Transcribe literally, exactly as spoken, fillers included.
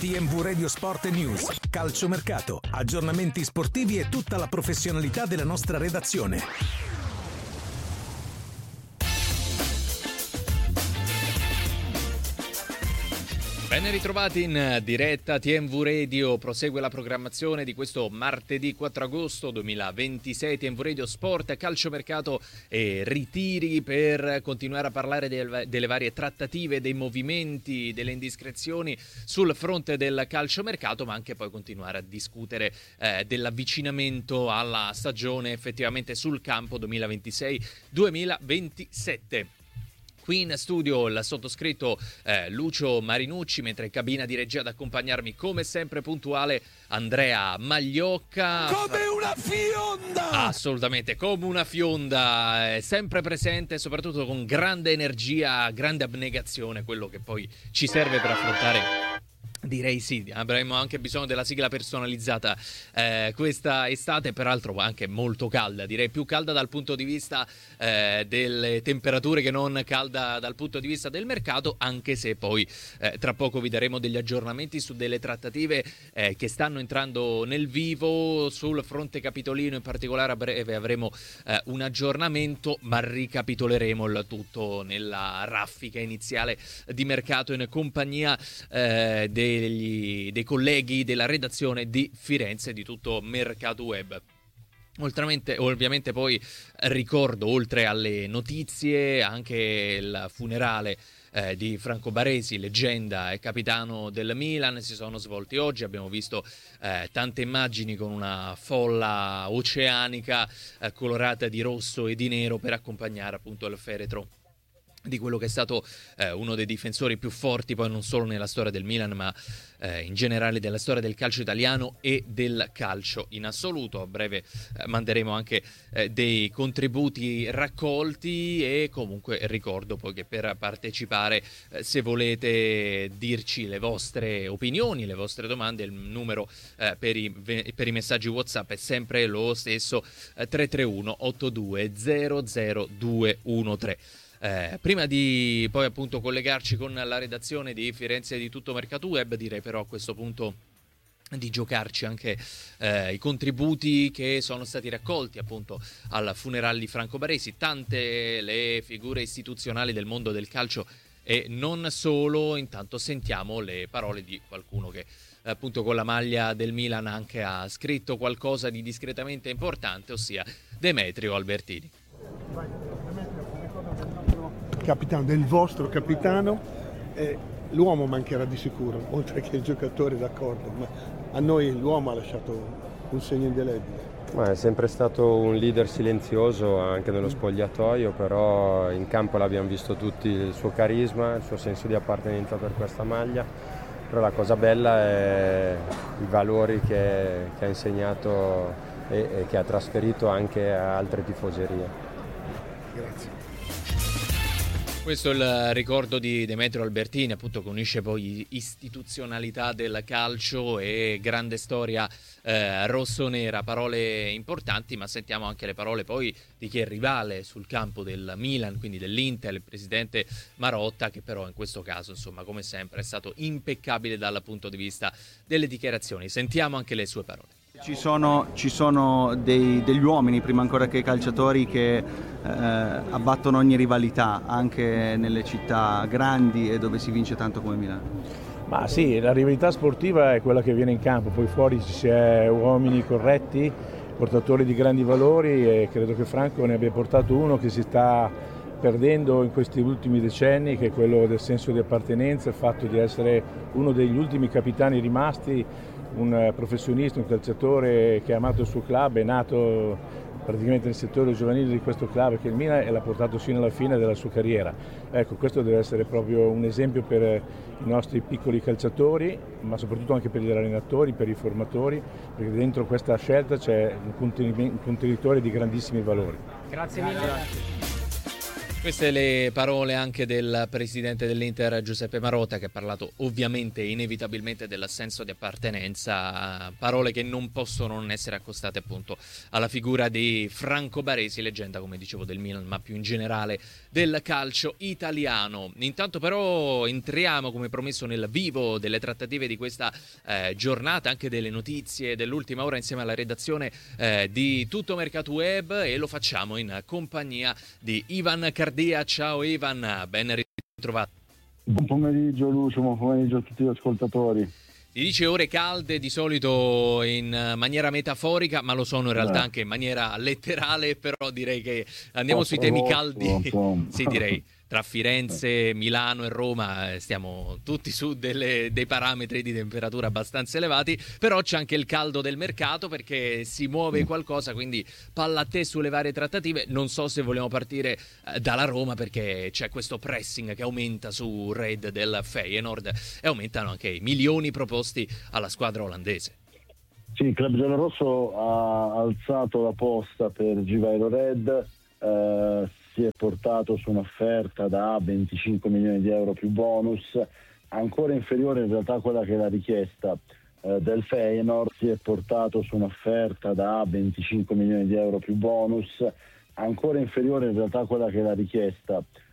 T M V Radio Sport News, calciomercato, aggiornamenti sportivi e tutta la professionalità della nostra redazione. Ben ritrovati in diretta T M V Radio, prosegue la programmazione di questo martedì quattro agosto duemilaventisei. T M V Radio Sport, calciomercato e ritiri per continuare a parlare del, delle varie trattative, dei movimenti, delle indiscrezioni sul fronte del calciomercato, ma anche poi continuare a discutere eh, dell'avvicinamento alla stagione effettivamente sul campo duemilaventisei duemilaventisette. Qui in studio il sottoscritto eh, Lucio Marinucci, mentre in cabina di regia ad accompagnarmi come sempre puntuale Andrea Magliocca. Come una fionda! Assolutamente, come una fionda, eh, sempre presente, soprattutto con grande energia, grande abnegazione, quello che poi ci serve per affrontare. Direi sì, avremo anche bisogno della sigla personalizzata eh, questa estate, peraltro anche molto calda, direi più calda dal punto di vista eh, delle temperature che non calda dal punto di vista del mercato, anche se poi eh, tra poco vi daremo degli aggiornamenti su delle trattative eh, che stanno entrando nel vivo. Sul fronte capitolino in particolare a breve avremo eh, un aggiornamento, ma ricapitoleremo il tutto nella raffica iniziale di mercato in compagnia eh, dei Degli, dei colleghi della redazione di Firenze e di tutto Mercato Web. Oltramente, ovviamente poi ricordo, oltre alle notizie, anche il funerale eh, di Franco Baresi, leggenda e capitano del Milan, si sono svolti oggi. Abbiamo visto eh, tante immagini con una folla oceanica eh, colorata di rosso e di nero per accompagnare appunto il feretro di quello che è stato eh, uno dei difensori più forti, poi non solo nella storia del Milan, ma eh, in generale della storia del calcio italiano e del calcio in assoluto. A breve eh, manderemo anche eh, dei contributi raccolti, e comunque ricordo poi che per partecipare, eh, se volete dirci le vostre opinioni, le vostre domande, il numero eh, per, i, per i messaggi WhatsApp è sempre lo stesso, eh, tre tre uno otto due zero zero due uno tre. Eh, prima di poi appunto collegarci con la redazione di Firenze e di tutto Mercato Web, direi però a questo punto di giocarci anche eh, i contributi che sono stati raccolti appunto al funerale di Franco Baresi. Tante le figure istituzionali del mondo del calcio e non solo. Intanto sentiamo le parole di qualcuno che appunto con la maglia del Milan anche ha scritto qualcosa di discretamente importante, ossia Demetrio Albertini. Capitano, del vostro capitano, eh, l'uomo mancherà di sicuro, oltre che il giocatore, d'accordo, ma a noi l'uomo ha lasciato un segno indelebile. Ma è sempre stato un leader silenzioso anche nello spogliatoio, però in campo l'abbiamo visto tutti, il suo carisma, il suo senso di appartenenza per questa maglia, però la cosa bella è i valori che, che ha insegnato e, e che ha trasferito anche a altre tifoserie. Grazie. Questo è il ricordo di Demetrio Albertini, appunto, che unisce poi istituzionalità del calcio e grande storia eh, rossonera. Parole importanti, ma sentiamo anche le parole poi di chi è rivale sul campo del Milan, quindi dell'Inter, il presidente Marotta, che però in questo caso, insomma, come sempre è stato impeccabile dal punto di vista delle dichiarazioni. Sentiamo anche le sue parole. Ci sono, ci sono dei, degli uomini, prima ancora che i calciatori, che eh, abbattono ogni rivalità, anche nelle città grandi e dove si vince tanto come Milano. Ma sì, la rivalità sportiva è quella che viene in campo, poi fuori ci si è uomini corretti, portatori di grandi valori, e credo che Franco ne abbia portato uno che si sta perdendo in questi ultimi decenni, che è quello del senso di appartenenza, il fatto di essere uno degli ultimi capitani rimasti, un professionista, un calciatore che ha amato il suo club, è nato praticamente nel settore giovanile di questo club che è il Milan, e l'ha portato fino alla fine della sua carriera. Ecco, questo deve essere proprio un esempio per i nostri piccoli calciatori, ma soprattutto anche per gli allenatori, per i formatori, perché dentro questa scelta c'è un contenitore di grandissimi valori. Grazie mille. Queste le parole anche del presidente dell'Inter Giuseppe Marotta, che ha parlato ovviamente inevitabilmente del senso di appartenenza, parole che non possono non essere accostate appunto alla figura di Franco Baresi, leggenda come dicevo del Milan, ma più in generale del calcio italiano. Intanto però entriamo come promesso nel vivo delle trattative di questa eh, giornata, anche delle notizie dell'ultima ora insieme alla redazione eh, di Tutto Mercato Web, e lo facciamo in compagnia di Ivan Cardia. Ciao Ivan, ben ritrovato. Buon pomeriggio Lucio, buon pomeriggio a tutti gli ascoltatori. Si dice ore calde di solito in maniera metaforica, ma lo sono in realtà eh. anche in maniera letterale, però direi che andiamo sui temi caldi. Sì, direi tra Firenze, Milano e Roma stiamo tutti su delle, dei parametri di temperatura abbastanza elevati, però c'è anche il caldo del mercato perché si muove qualcosa, quindi palla a te sulle varie trattative. Non so se vogliamo partire eh, dalla Roma, perché c'è questo pressing che aumenta su Red del Feyenoord e aumentano anche i milioni proposti alla squadra olandese. Sì, il club giallorosso ha alzato la posta per Givailo Red, eh, si è portato su un'offerta da venticinque milioni di euro più bonus, ancora inferiore in realtà a quella che è la richiesta eh, del Feyenoord. Si è portato su un'offerta da venticinque milioni di euro più bonus, ancora inferiore in realtà a quella che è la richiesta